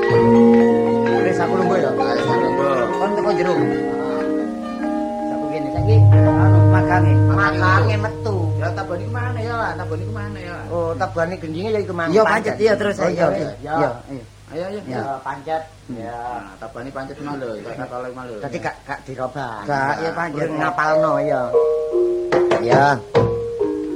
Wis aku lungguh ya. Kon teko jero. Aku kene saiki anu magange metu. Ya tabani kemana ya lah, tabani kemana ya. Oh, tabane gendinge ya iku mang. Iya pancet iya terus iya. Iya. Ayo ayo. Ya pancet. Ya. Nah, tabani pancet malu, tak kalau malu. Dadi gak dirobah. Gak ya pancet ngapalno ya. Ya.